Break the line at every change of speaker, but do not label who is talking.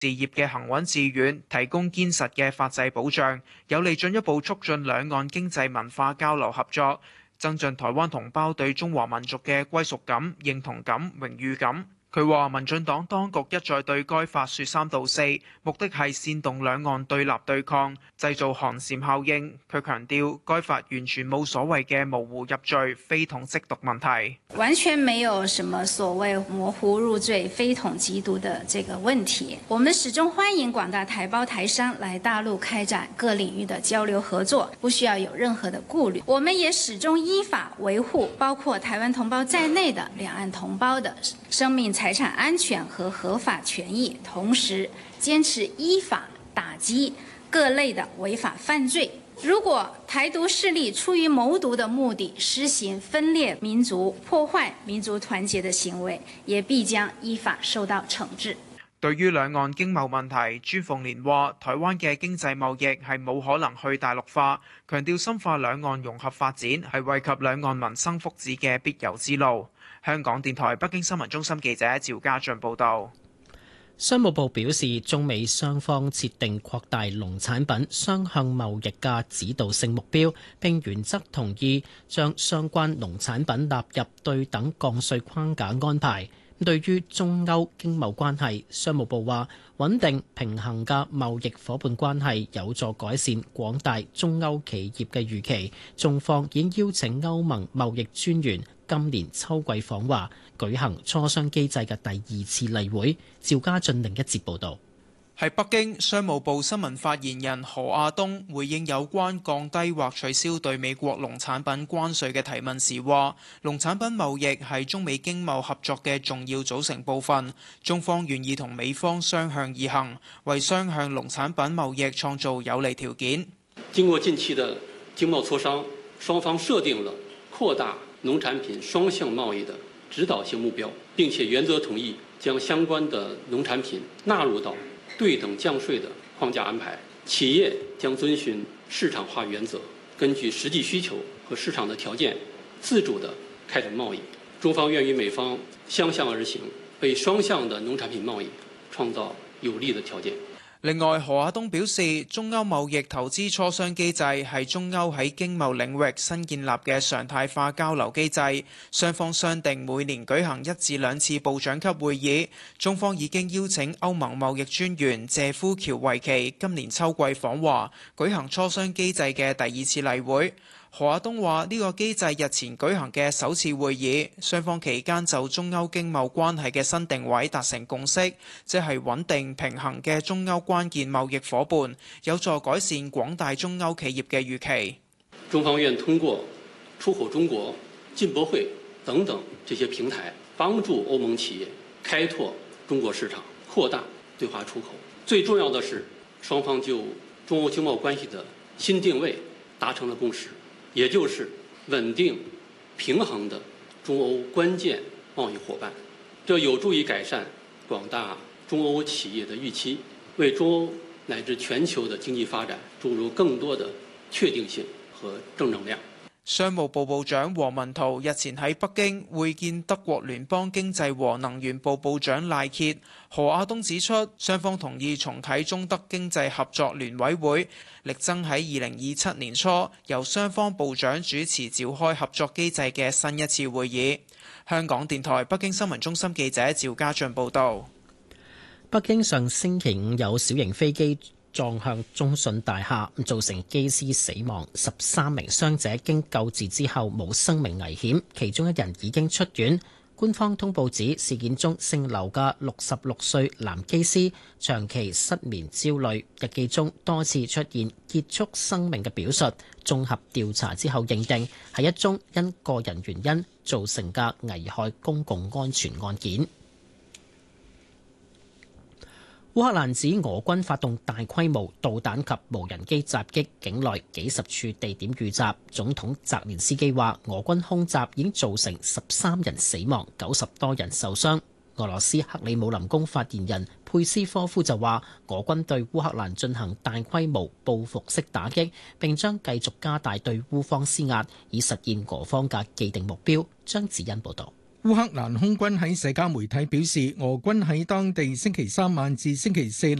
事業嘅行穩致遠，提供堅實嘅法制保障，有利進一步促進兩岸經濟文化交流合作，增進台灣同胞對中華民族嘅歸屬感、認同感、榮譽感。佢話：民進黨當局一再對該法説三道四，目的係煽動兩岸對立對抗，製造寒蟬效應。佢強調，該法完全冇所謂嘅模糊入罪、非統即獨問題，
完全沒有什麼所謂模糊入罪、非統即獨的這個問題。我們始終歡迎廣大台胞台商來大陸開展各領域的交流合作，不需要有任何的顧慮。我們也始終依法維護包括台灣同胞在內的兩岸同胞的生命財產安全和合法權益，同時堅持依法打擊各類的違法犯罪。如果台獨勢力出於謀獨的目的，實行分裂民族、破壞民族團結的行為，也必將依法受到懲治。
對於兩岸經貿問題，朱鳳蓮話：台灣嘅經濟貿易係冇可能去大陸化，強調深化兩岸融合發展係惠及兩岸民生福祉嘅必由之路。香港電台北京新聞中心記者趙家俊報道。
商務部表示，中美雙方設定擴大農產品雙向貿易嘅指導性目標，並原則同意將相關農產品納入對等降稅框架安排。對於中歐經貿關係，商務部話穩定平衡嘅貿易夥伴關係有助改善廣大中歐企業嘅預期。中方已經邀請歐盟貿易專員今年秋季訪華，舉行磋商機制嘅第二次例會。趙家俊另一節報導。
喺北京，商務部新聞發言人何亞東回應有關降低或取消對美國農產品關稅嘅提問時話，農產品貿易係中美經貿合作嘅重要組成部分，中方願意同美方相向而行，為雙向農產品貿易創造有利條件。
經過近期的經貿磋商，雙方設定了擴大農產品雙向貿易的指導性目標，並且原則同意將相關的農產品納入到對等降稅的框架安排，企業將遵循市場化原則，根據實際需求和市場的條件，自主地開展貿易。中方願與美方相向而行，為雙向的農產品貿易創造有利的條件。
另外，何亞東表示，中歐貿易投資磋商機制係中歐喺經貿領域新建立嘅常態化交流機制，雙方商定每年舉行1至2次部長級會議。中方已經邀請歐盟貿易專員謝夫喬維奇今年秋季訪華，舉行磋商機制嘅第二次例會。何亞東話：呢個機制日前舉行嘅首次會議，雙方期間就中歐經貿關係嘅新定位達成共識，即係穩定平衡嘅中歐關鍵貿易夥伴，有助改善廣大中歐企業嘅預期。
中方願通過出口中國、進博會等等這些平台，幫助歐盟企業開拓中國市場，擴大對華出口。最重要的是，雙方就中歐經貿關係的新定位達成了共識。也就是穩定、平衡的中歐關鍵貿易夥伴，這有助於改善廣大中歐企業的預期，為中歐乃至全球的經濟發展注入更多的確定性和正能量。
商務部部長王文濤日前喺北京會見德國聯邦經濟和能源部部長賴歇。何亞東指出，雙方同意重啟中德經濟合作聯委會，力爭喺2027年初由雙方部長主持召開合作機制嘅新一次會議。香港電台北京新聞中心記者趙家俊報道。
北京上星期五有小型飛機撞向中信大廈，造成機師死亡，13名傷者經救治之後冇生命危險，其中一人已經出院。官方通報指，事件中姓劉嘅66歲男機師長期失眠焦慮，日記中多次出現結束生命嘅表述。綜合調查之後認定係一宗因個人原因造成嘅危害公共安全案件。烏克蘭指俄軍發動大規模導彈及無人機襲擊境內幾十處地點遇襲。總統澤連斯基話，俄軍空襲已經造成13人死亡，90多人受傷。俄羅斯克里姆林宮發言人佩斯科夫就話，俄軍對烏克蘭進行大規模報復式打擊，並將繼續加大對烏方施壓，以實現俄方嘅既定目標。張子欣報道。
烏克蘭空軍喺社交媒體表示，俄軍喺當地星期三晚至星期四